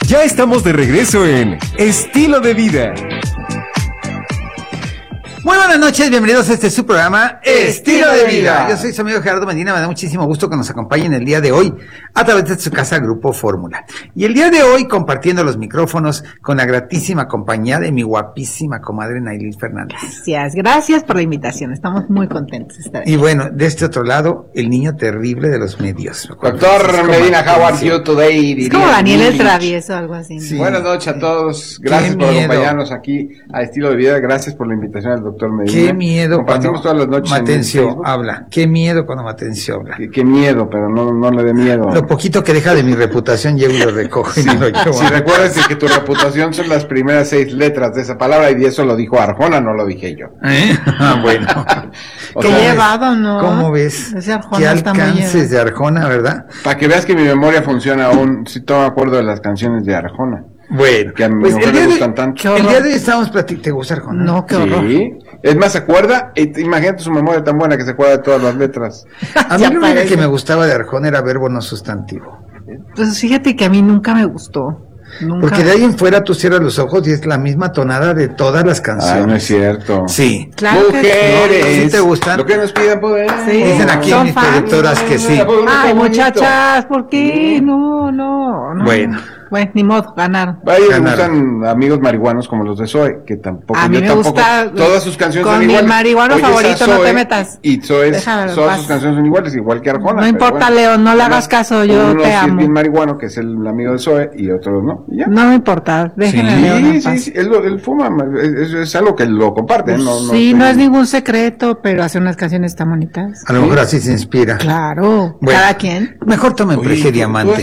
Ya estamos de regreso en Estilo de Vida. Muy buenas noches, bienvenidos a este su programa Estilo de Vida. Yo soy su amigo Gerardo Medina, me da muchísimo gusto que nos acompañen el día de hoy a través de su casa Grupo Fórmula. Y el día de hoy compartiendo los micrófonos con la gratísima compañía de mi guapísima comadre Nailil Fernández. Gracias por la invitación, estamos muy contentos de estar aquí. Y bueno, de este otro lado, el niño terrible de los medios. Doctor Medina, how are you today? Es como Daniel el Travieso, algo así. Sí. Buenas noches a todos, gracias por acompañarnos aquí a Estilo de Vida, gracias por la invitación al doctor Medina. Qué miedo compartimos todas las noches Matencio habla, qué miedo cuando Matencio habla. Qué miedo, pero no le dé miedo. Lo poquito que deja de mi reputación llevo y lo recojo y no lo llevo. Si recuerdas que tu reputación son las primeras 6 letras de esa palabra y eso lo dijo Arjona, no lo dije yo. Bueno. Qué llevado, ¿no? ¿Cómo ves? Ese Arjona qué está muy alcances de Arjona, ¿verdad? Para que veas que mi memoria funciona aún, si tomo acuerdo de las canciones de Arjona. Bueno, que a mi mujer le gustan tanto. El día de hoy estábamos platicando. ¿Te gusta Arjona? No, qué horror. Sí. Es más, se acuerda, imagínate su memoria tan buena que se acuerda de todas las letras. A mí lo único que me gustaba de Arjona era verbo no sustantivo. Pues fíjate que a mí nunca me gustó. Nunca. Porque de ahí en fuera tú cierras los ojos y es la misma tonada de todas las canciones. Ah, no es cierto. Sí. Claro. Mujeres, ¿sí te gustan? Lo que nos piden poder. Sí. Dicen aquí Son mis fans. productoras que sí. Ay, muchachas, ¿por qué? No. Bueno, ni modo, ganaron. A ellos me gustan amigos marihuanos como los de Zoe, que tampoco. A mí me gusta. Todas sus canciones con son iguales. Mi marihuano Oyes favorito, Zoe, no te metas. Y Zoe, Déjame todas sus canciones son iguales, igual que Arjona. No importa, bueno. León, no le hagas caso, yo uno te sí amo. Es bien marihuano, que es el amigo de Zoe, y otros no. Y ya. No me importa, déjenme a León en paz. Sí, él fuma, es algo que lo comparte. No es ningún secreto, pero hace unas canciones tan bonitas. A lo mejor así se inspira. Claro, bueno, cada quien. Mejor tomen Preje Diamante.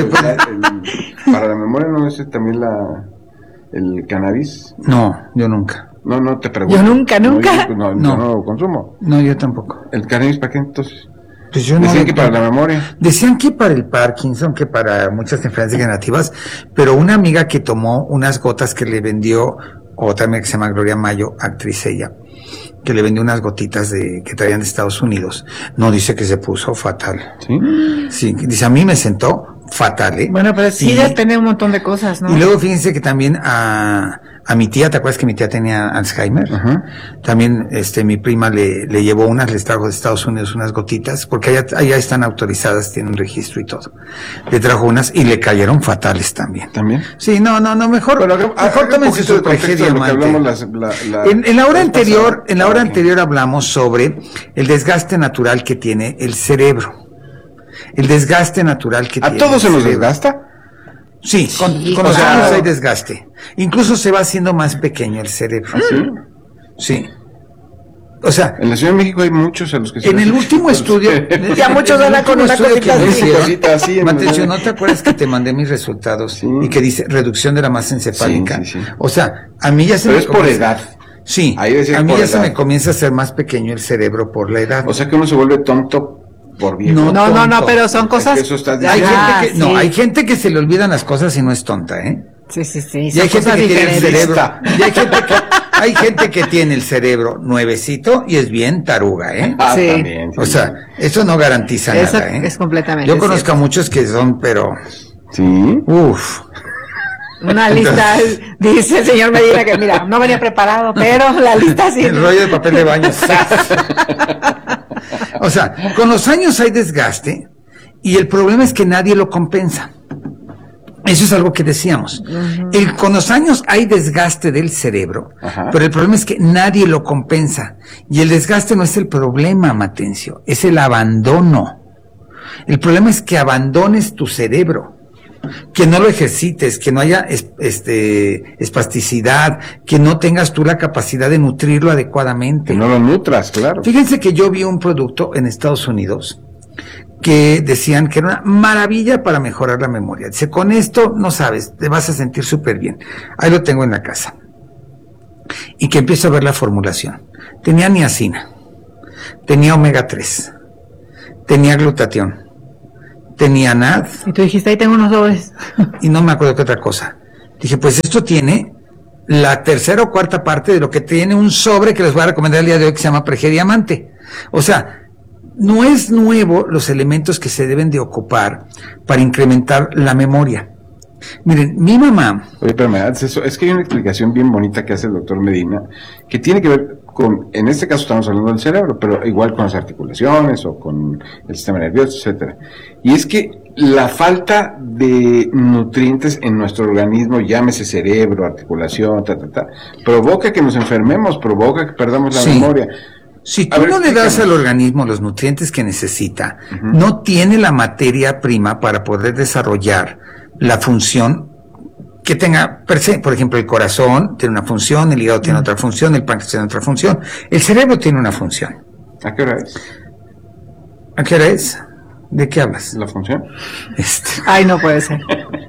Para la memoria, ¿no es también el cannabis? No, yo nunca. No te pregunto. Yo nunca. No lo consumo. No, yo tampoco. ¿El cannabis para qué entonces? Pues yo decían que para la memoria. Decían que para el Parkinson, que para muchas enfermedades degenerativas, pero una amiga que tomó unas gotas que le vendió, otra amiga que se llama Gloria Mayo, actriz ella, que le vendió unas gotitas que traían de Estados Unidos, no, dice que se puso fatal. ¿Sí? Sí, dice, a mí me sentó fatal, ¿eh? Bueno, pero sí depende de un montón de cosas, ¿no? Y luego fíjense que también a mi tía, ¿te acuerdas que mi tía tenía Alzheimer? Uh-huh. También mi prima le llevó unas, les trajo de Estados Unidos unas gotitas, porque allá están autorizadas, tienen registro y todo. Le trajo unas y le cayeron fatales también. ¿También? Sí, no, mejor tómense su Preje Diamante. En la hora anterior hablamos sobre el desgaste natural que tiene el cerebro. El desgaste natural que tiene. ¿A todos se nos desgasta? Sí, con los años hay desgaste. Incluso se va haciendo más pequeño el cerebro. ¿Ah, sí? Sí. O sea, en la Ciudad de México hay muchos a los que se en el último estudio, ya muchos van con una cosita así. Matencio, ¿no te acuerdas que te mandé mis resultados? Sí. Y que dice reducción de la masa encefálica. Sí. O sea, a mí ya se Pero me es por edad. Sí, a mí ya se me comienza a hacer más pequeño el cerebro por la edad. O sea que uno se vuelve tonto por viejo. No, pero son cosas. Hay gente que se le olvidan las cosas y no es tonta, ¿eh? Sí. Y hay gente que tiene el cerebro. Y hay gente que tiene el cerebro nuevecito y es bien taruga, ¿eh? Sí. También, sí. O sea, eso no garantiza nada, ¿eh? Es completamente. Yo conozco a muchos que son, pero. Sí. Uf. Una lista, dice el señor Medina que mira, no venía preparado, pero la lista sí. El rollo de papel de baño. O sea, con los años hay desgaste y el problema es que nadie lo compensa. Eso es algo que decíamos. Uh-huh. Con los años hay desgaste del cerebro, uh-huh, pero el problema es que nadie lo compensa. Y el desgaste no es el problema, Matencio, es el abandono. El problema es que abandones tu cerebro, que no lo ejercites, que no haya espasticidad, que no tengas tú la capacidad de nutrirlo adecuadamente. Que no lo nutras, claro. Fíjense que yo vi un producto en Estados Unidos que decían que era una maravilla para mejorar la memoria. Dice, con esto, no sabes, te vas a sentir súper bien. Ahí lo tengo en la casa. Y que empiezo a ver la formulación. Tenía niacina, tenía omega 3, tenía glutatión, tenía NAD. Y tú dijiste, ahí tengo unos sobres. Y no me acuerdo qué otra cosa. Dije, pues esto tiene la tercera o cuarta parte de lo que tiene un sobre que les voy a recomendar el día de hoy que se llama Preje Diamante. O sea, no es nuevo los elementos que se deben de ocupar para incrementar la memoria. Miren, mi mamá... Oye, pero es que hay una explicación bien bonita que hace el doctor Medina, que tiene que ver con, en este caso estamos hablando del cerebro, pero igual con las articulaciones o con el sistema nervioso, etcétera. Y es que la falta de nutrientes en nuestro organismo, llámese cerebro, articulación, provoca que nos enfermemos, provoca que perdamos la memoria. Si tú no le das al organismo los nutrientes que necesita, no tiene la materia prima para poder desarrollar la función que tenga per se. Por ejemplo, el corazón tiene una función, el hígado tiene otra función, el páncreas tiene otra función, el cerebro tiene una función. ¿A qué hora es? ¿A qué hora es? ¿De qué hablas? ¿La función? Ay, no puede ser.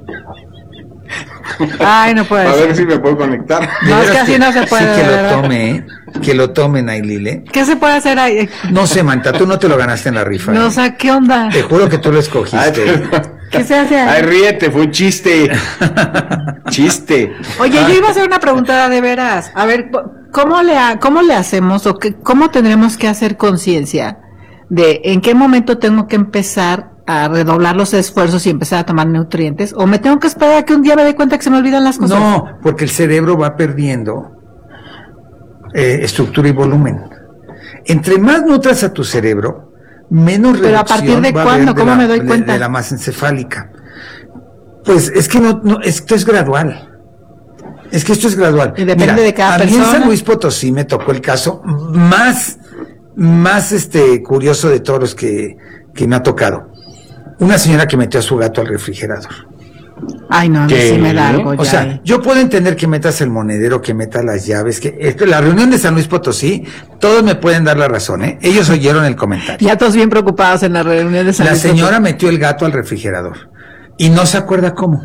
Ay, no puede ser. A ver si me puedo conectar. No, es que así no se puede. Sí, que lo tome, Nailile. ¿Qué se puede hacer ahí? No sé, Manta, tú no te lo ganaste en la rifa. No, o sea, ¿qué onda? Te juro que tú lo escogiste. ¿Qué se hace ahí? Ay, ríete, fue un chiste. Chiste. Oye, yo iba a hacer una pregunta de veras. A ver, ¿cómo le hacemos o cómo tendremos que hacer conciencia de en qué momento tengo que empezar a redoblar los esfuerzos y empezar a tomar nutrientes? ¿O me tengo que esperar a que un día me dé cuenta que se me olvidan las cosas? No, porque el cerebro va perdiendo estructura y volumen. Entre más nutras a tu cerebro, menos reducción. ¿Pero a partir de cuándo? ¿Cómo me doy cuenta? De la masa encefálica. Pues es que esto es gradual. Es que esto es gradual. Y depende de cada persona. A mí en San Luis Potosí me tocó el caso más curioso de todos los que me ha tocado. Una señora que metió a su gato al refrigerador. Ay, no, a mí sí me da algo ya. O sea, yo puedo entender que metas el monedero, que metas las llaves, la reunión de San Luis Potosí, todos me pueden dar la razón, ¿eh? Ellos oyeron el comentario. Ya todos bien preocupados en la reunión de San Luis Potosí. La señora metió el gato al refrigerador y no se acuerda cómo.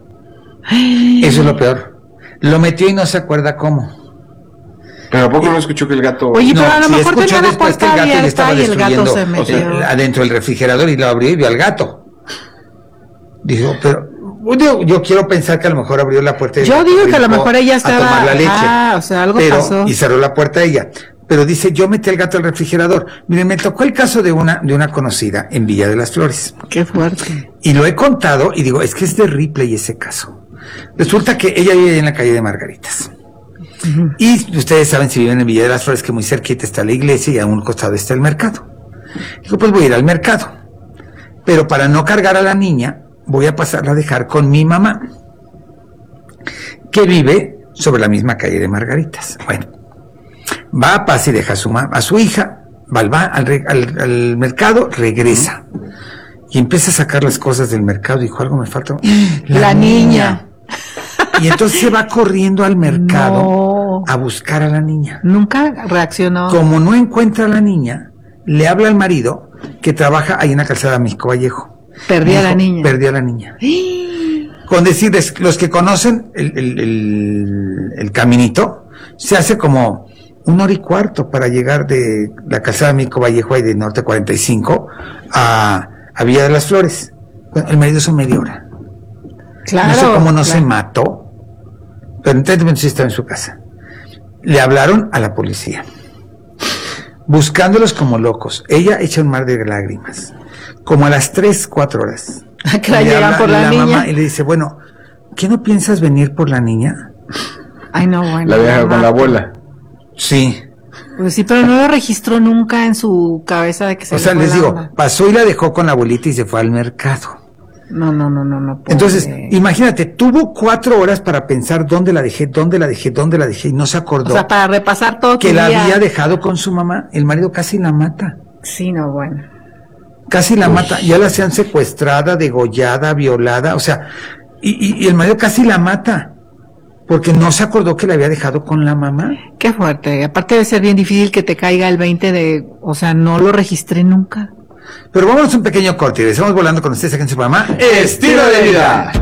Eso es lo peor. Lo metió y no se acuerda cómo. Pero ¿a poco no escuchó que el gato... Oye, pero a lo mejor tenía la después que puerta el gato le estaba abierta y el gato destruyendo, se metió. o sea, adentro del refrigerador, y lo abrió y vio al gato. Dijo, pero yo quiero pensar que a lo mejor abrió la puerta. Yo digo que a lo mejor ella estaba... a tomar la leche. O sea, algo pero, pasó. Y cerró la puerta ella. Pero dice, yo metí al gato al refrigerador. Miren, me tocó el caso de una conocida en Villa de las Flores. Qué fuerte. Y lo he contado y digo, es que es de Ripley ese caso. Resulta que ella vive en la calle de Margaritas. Y ustedes saben, si viven en Villa de las Flores, que muy cerquita está la iglesia y a un costado está el mercado. Digo, pues voy a ir al mercado. Pero para no cargar a la niña, voy a pasarla a dejar con mi mamá, que vive sobre la misma calle de Margaritas. Bueno, va, pasa y deja a su hija, va al mercado, regresa. Y empieza a sacar las cosas del mercado. Dijo, algo me falta. La niña. Y entonces se va corriendo al mercado a buscar a la niña. Nunca reaccionó. Como no encuentra a la niña, le habla al marido que trabaja ahí en la calzada Misco Vallejo. Perdí a la niña. Perdí a la niña. Con decirles, los que conocen el caminito, se hace como 1 hora y cuarto para llegar de la calzada Misco Vallejo y de Norte 45 a Villa de las Flores. Bueno, el marido son media hora. Claro. No sé cómo no se mató, pero en 30 minutos sí estaba en su casa. Le hablaron a la policía, buscándolos como locos. Ella echa un mar de lágrimas. Como a las 3, 4 horas. Que la llegan por la niña. Mamá y le dice, bueno, ¿qué no piensas venir por la niña? Ay, no, bueno. La deja con la abuela. Sí. Pues sí, pero no lo registró nunca en su cabeza de que se... O sea, les digo, pasó y la dejó con la abuelita y se fue al mercado. No. Entonces, imagínate, tuvo 4 horas para pensar dónde la dejé, y no se acordó. O sea, para repasar todo que la había dejado con su mamá. El marido casi la mata. Sí, no, bueno. Casi la mata. Ya la hacían secuestrada, degollada, violada. O sea, y el marido casi la mata. Porque no se acordó que la había dejado con la mamá. Qué fuerte. Aparte de ser bien difícil que te caiga el 20 de... O sea, no lo registré nunca. Pero vámonos un pequeño corte y estamos volando con ustedes aquí en su programa Estilo de Vida.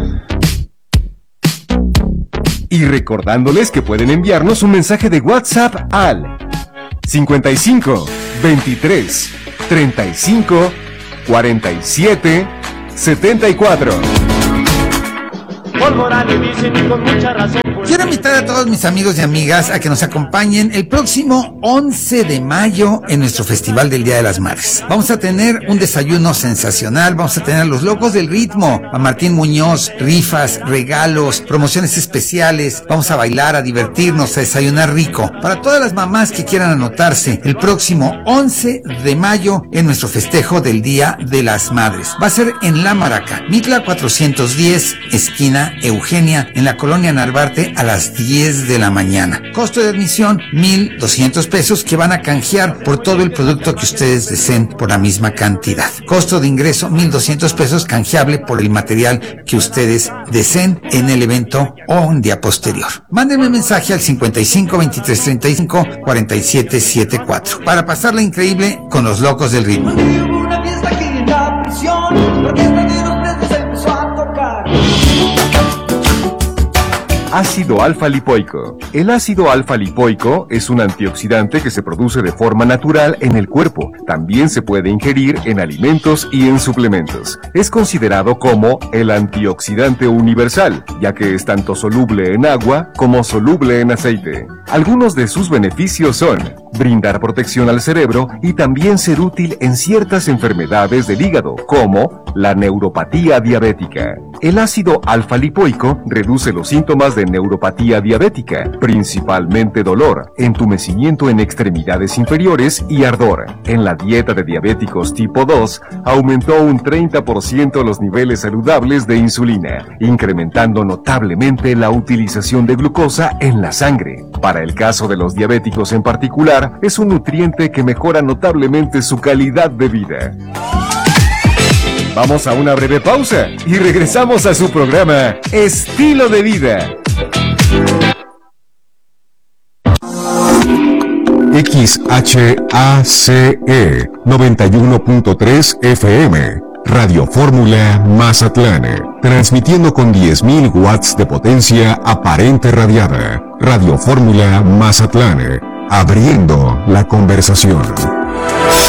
Y recordándoles que pueden enviarnos un mensaje de WhatsApp al 55 23 35 47 74. Por moral y dicen y con mucha razón. Quiero invitar a todos mis amigos y amigas a que nos acompañen el próximo 11 de mayo en nuestro Festival del Día de las Madres. Vamos a tener un desayuno sensacional, vamos a tener a los locos del ritmo, a Martín Muñoz, rifas, regalos, promociones especiales, vamos a bailar, a divertirnos, a desayunar rico. Para todas las mamás que quieran anotarse, el próximo 11 de mayo en nuestro festejo del Día de las Madres. Va a ser en La Maraca, Mitla 410, esquina Eugenia, en la colonia Narvarte, a las 10 de la mañana. Costo de admisión, 1,200 pesos, que van a canjear por todo el producto que ustedes deseen por la misma cantidad. Costo de ingreso, 1,200 pesos, canjeable por el material que ustedes deseen en el evento o un día posterior. Mándenme un mensaje al 55 23 35 47 74 para pasarla increíble con los locos del ritmo. Una fiesta aquí en la prisión, porque esta de los presos empezó a tocar. Ácido alfa-lipoico. El ácido alfa-lipoico es un antioxidante que se produce de forma natural en el cuerpo. También se puede ingerir en alimentos y en suplementos. Es considerado como el antioxidante universal, ya que es tanto soluble en agua como soluble en aceite. Algunos de sus beneficios son brindar protección al cerebro y también ser útil en ciertas enfermedades del hígado, como la neuropatía diabética. El ácido alfa-lipoico reduce los síntomas de neuropatía diabética, principalmente dolor, entumecimiento en extremidades inferiores y ardor. En la dieta de diabéticos tipo 2, aumentó un 30% los niveles saludables de insulina, incrementando notablemente la utilización de glucosa en la sangre. Para el caso de los diabéticos en particular, es un nutriente que mejora notablemente su calidad de vida. Vamos a una breve pausa y regresamos a su programa Estilo de Vida. XHACE 91.3 FM, Radio Fórmula Mazatlán, transmitiendo con 10.000 watts de potencia aparente radiada. Radio Fórmula Mazatlán, abriendo la conversación.